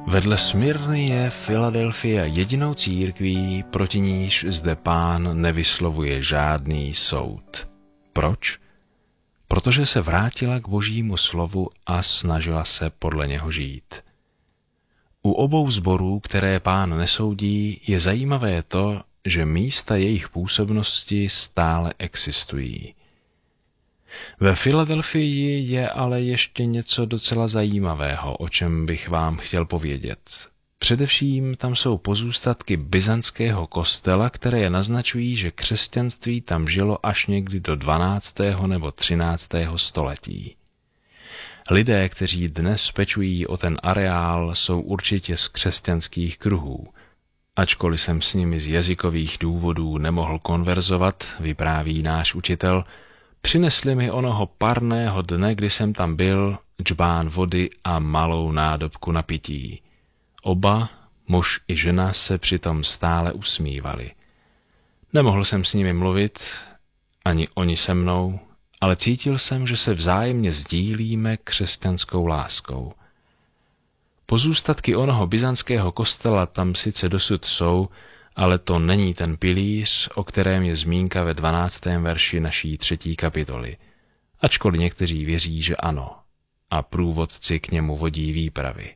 Vedle Smyrny je Filadelfia jedinou církví, proti níž zde Pán nevyslovuje žádný soud. Proč? Protože se vrátila k Božímu slovu a snažila se podle něho žít. U obou sborů, které Pán nesoudí, je zajímavé to, že místa jejich působnosti stále existují. Ve Filadelfii je ale ještě něco docela zajímavého, o čem bych vám chtěl povědět. Především tam jsou pozůstatky byzantského kostela, které naznačují, že křesťanství tam žilo až někdy do 12. nebo 13. století. Lidé, kteří dnes pečují o ten areál, jsou určitě z křesťanských kruhů. Ačkoliv jsem s nimi z jazykových důvodů nemohl konverzovat, vypráví náš učitel, přinesli mi onoho parného dne, kdy jsem tam byl, džbán vody a malou nádobku na pití. Oba, muž i žena, se přitom stále usmívali. Nemohl jsem s nimi mluvit, ani oni se mnou, ale cítil jsem, že se vzájemně sdílíme křesťanskou láskou. Pozůstatky onoho byzantského kostela tam sice dosud jsou, ale to není ten pilíř, o kterém je zmínka ve 12. verši naší 3. kapitoly. Ačkoliv někteří věří, že ano, a průvodci k němu vodí výpravy.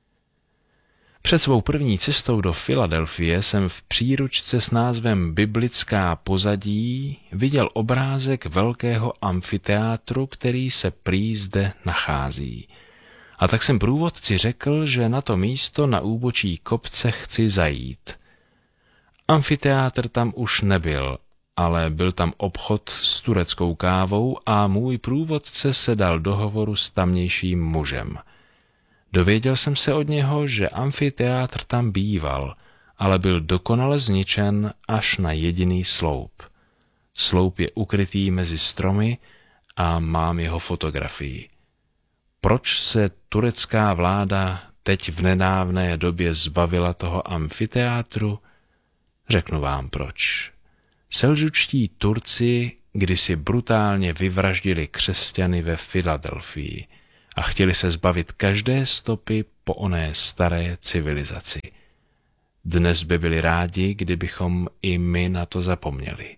Před svou první cestou do Filadelfie jsem v příručce s názvem Biblická pozadí viděl obrázek velkého amfiteátru, který se prý zde nachází. A tak jsem průvodci řekl, že na to místo na úbočí kopce chci zajít. Amfiteátr tam už nebyl, ale byl tam obchod s tureckou kávou a můj průvodce se dal do hovoru s tamnějším mužem. Dověděl jsem se od něho, že amfiteátr tam býval, ale byl dokonale zničen až na jediný sloup. Sloup je ukrytý mezi stromy a mám jeho fotografii. Proč se turecká vláda teď v nedávné době zbavila toho amfiteátru? Řeknu vám proč. Selžučtí Turci kdysi brutálně vyvraždili křesťany ve Filadelfii a chtěli se zbavit každé stopy po oné staré civilizaci. Dnes by byli rádi, kdybychom i my na to zapomněli.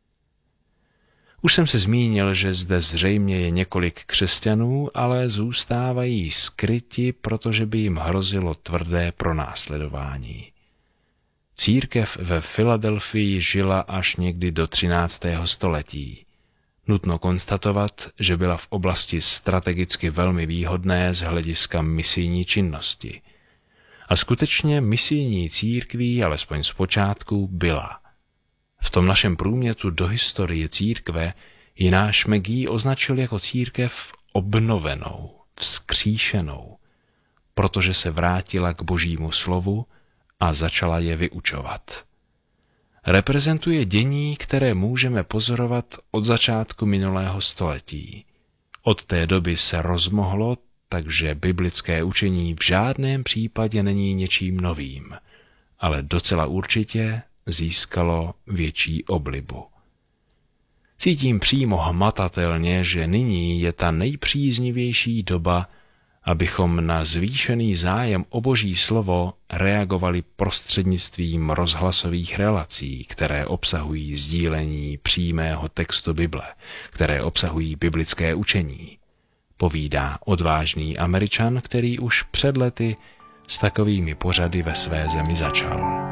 Už jsem se zmínil, že zde zřejmě je několik křesťanů, ale zůstávají skryti, protože by jim hrozilo tvrdé pronásledování. Církev ve Filadelfii žila až někdy do 13. století. Nutno konstatovat, že byla v oblasti strategicky velmi výhodné z hlediska misijní činnosti. A skutečně misijní církví, alespoň zpočátku, byla. V tom našem průmětu do historie církve ji náš McGee označil jako církev obnovenou, vzkříšenou, protože se vrátila k Božímu slovu a začala je vyučovat. Reprezentuje dění, které můžeme pozorovat od začátku minulého století. Od té doby se rozmohlo, takže biblické učení v žádném případě není něčím novým, ale docela určitě získalo větší oblibu. Cítím přímo hmatatelně, že nyní je ta nejpříznivější doba, abychom na zvýšený zájem o Boží slovo reagovali prostřednictvím rozhlasových relací, které obsahují sdílení přímého textu Bible, které obsahují biblické učení. Povídá odvážný Američan, který už před lety s takovými pořady ve své zemi začal.